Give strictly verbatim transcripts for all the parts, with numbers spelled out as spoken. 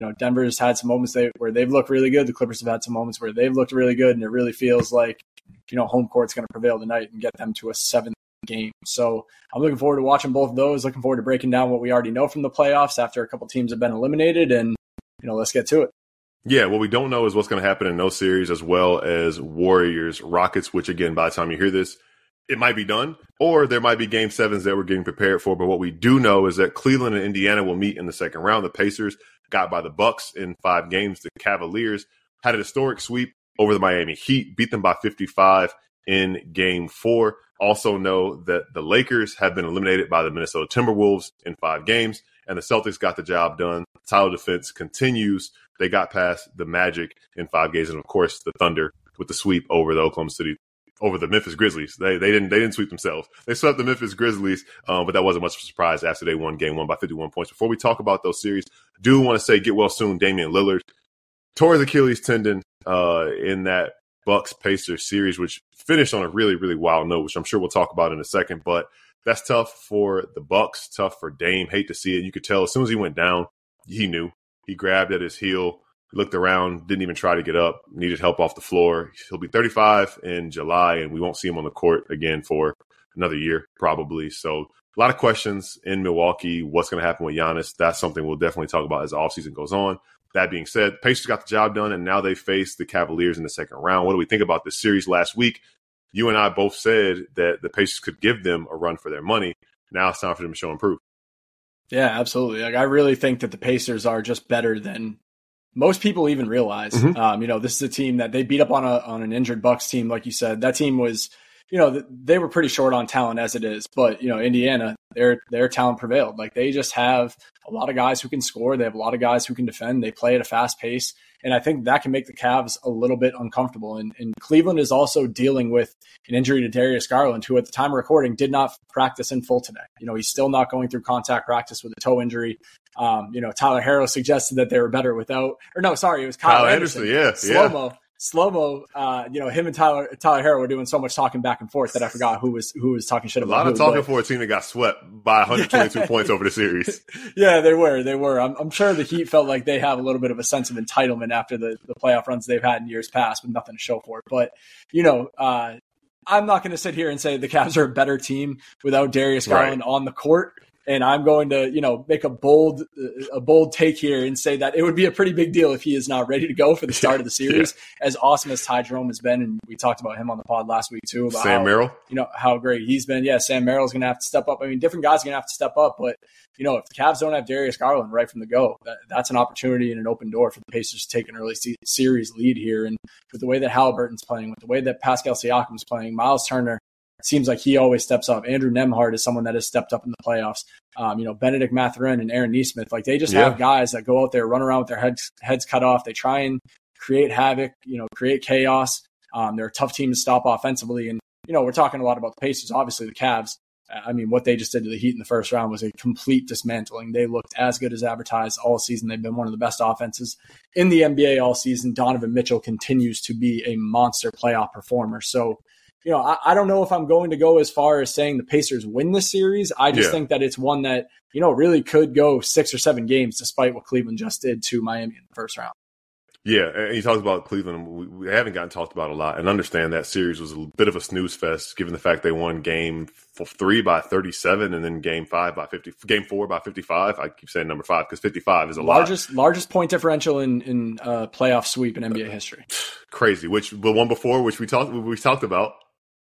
You know, Denver's had some moments they, where they've looked really good. The Clippers have had some moments where they've looked really good, and it really feels like, you know, home court's going to prevail tonight and get them to a seventh game. So I'm looking forward to watching both of those, looking forward to breaking down what we already know from the playoffs after a couple teams have been eliminated, and, you know, let's get to it. Yeah, what we don't know is what's going to happen in those series, as well as Warriors, Rockets, which, again, by the time you hear this, it might be done, or there might be game sevens that we're getting prepared for. But what we do know is that Cleveland and Indiana will meet in the second round. The Pacers got by the Bucks in five games. The Cavaliers had a historic sweep over the Miami Heat, beat them by fifty-five in game four. Also know that the Lakers have been eliminated by the Minnesota Timberwolves in five games, and the Celtics got the job done. Title defense continues. They got past the Magic in five games, and of course the Thunder with the sweep over the Oklahoma City, over the Memphis Grizzlies. They they didn't they didn't sweep themselves. They swept the Memphis Grizzlies, um, but that wasn't much of a surprise after they won game one by fifty-one points. Before we talk about those series, do want to say get well soon, Damian Lillard tore his Achilles tendon uh, in that Bucks Pacers series, which finished on a really really wild note, which I'm sure we'll talk about in a second. But that's tough for the Bucks, tough for Dame. Hate to see it. You could tell as soon as he went down, he knew. He grabbed at his heel, looked around, didn't even try to get up, needed help off the floor. He'll be thirty-five in July, and we won't see him on the court again for another year probably. So a lot of questions in Milwaukee. What's going to happen with Giannis? That's something we'll definitely talk about as the offseason goes on. That being said, Pacers got the job done, and now they face the Cavaliers in the second round. What do we think about this series last week? You and I both said that the Pacers could give them a run for their money. Now it's time for them to show and prove. Yeah, absolutely. Like, I really think that the Pacers are just better than most people even realize. Mm-hmm. Um, you know, this is a team that they beat up on a on an injured Bucks team, like you said. That team was, you know, they were pretty short on talent as it is. But, you know, Indiana, their their talent prevailed. Like, they just have a lot of guys who can score. They have a lot of guys who can defend. They play at a fast pace. And I think that can make the Cavs a little bit uncomfortable. And, and Cleveland is also dealing with an injury to Darius Garland, who at the time of recording did not practice in full today. You know, he's still not going through contact practice with a toe injury. Um, you know, Tyler Harrow suggested that they were better without, or no, sorry, it was Kyle, Kyle Anderson. Anderson. Yeah, Slow-mo. Yeah. Slow-mo, uh, you know, him and Tyler Tyler Harrow were doing so much talking back and forth that I forgot who was who was talking shit about. A lot who, of talking but, for a team that got swept by one hundred twenty-two points over the series. Yeah, they were. They were. I'm, I'm sure the Heat felt like they have a little bit of a sense of entitlement after the, the playoff runs they've had in years past with nothing to show for it. But, you know, uh, I'm not going to sit here and say the Cavs are a better team without Darius Garland right on the court. And I'm going to, you know, make a bold, a bold take here and say that it would be a pretty big deal if he is not ready to go for the start of the series. Yeah. As awesome as Ty Jerome has been, and we talked about him on the pod last week too. About Sam how, Merrill, you know, how great he's been. Yeah, Sam Merrill's going to have to step up. I mean, different guys are going to have to step up, but you know, if the Cavs don't have Darius Garland right from the go, that, that's an opportunity and an open door for the Pacers to take an early se- series lead here. And with the way that Halliburton's playing, with the way that Pascal Siakam's playing, Miles Turner. It seems like he always steps up. Andrew Nembhard is someone that has stepped up in the playoffs. Um, you know, Benedict Mathurin and Aaron Nesmith, like they just yeah. have guys that go out there, run around with their heads heads cut off. They try and create havoc, you know, create chaos. Um, they're a tough team to stop offensively. And, you know, we're talking a lot about the Pacers. Obviously, the Cavs, I mean, what they just did to the Heat in the first round was a complete dismantling. They looked as good as advertised all season. They've been one of the best offenses in the N B A all season. Donovan Mitchell continues to be a monster playoff performer. So, you know, I, I don't know if I'm going to go as far as saying the Pacers win this series. I just yeah. think that it's one that, you know, really could go six or seven games despite what Cleveland just did to Miami in the first round. Yeah, and you talked about Cleveland. We, we haven't gotten talked about a lot, and understand that series was a bit of a snooze fest, given the fact they won game three by thirty-seven, and then game five by fifty, game four by fifty-five. I keep saying number five because fifty-five is a largest lot. largest point differential in in uh, playoff sweep in N B A history. Crazy. Which the one before, which we talked we talked about.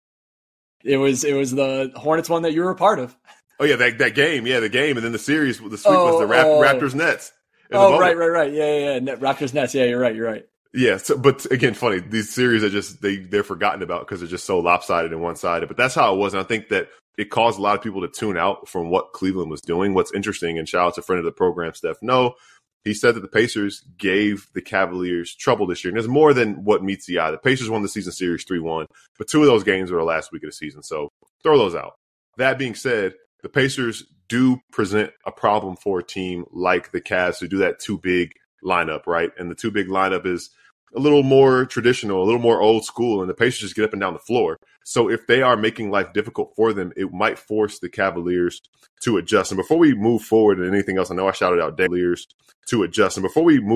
It was it was the Hornets one that you were a part of. Oh yeah, that that game, yeah, the game, and then the series. The sweep oh, was the Rap- oh. Raptors Nets. Oh, right, right, right. Yeah, yeah, yeah. Raptors Nets. Yeah, you're right. You're right. Yeah. So, but again, funny, these series are just, they, they're forgotten about because they're just so lopsided and one-sided. But that's how it was. And I think that it caused a lot of people to tune out from what Cleveland was doing. What's interesting, and shout out to a friend of the program, Steph No, he said that the Pacers gave the Cavaliers trouble this year. And there's more than what meets the eye. The Pacers won the season series three one, but two of those games were the last week of the season. So throw those out. That being said, the Pacers do present a problem for a team like the Cavs to do that too big lineup, right? And the too big lineup is a little more traditional, a little more old school, and the Pacers just get up and down the floor. So if they are making life difficult for them, it might force the Cavaliers to adjust. And before we move forward and anything else, I know I shouted out Cavaliers to adjust. And before we move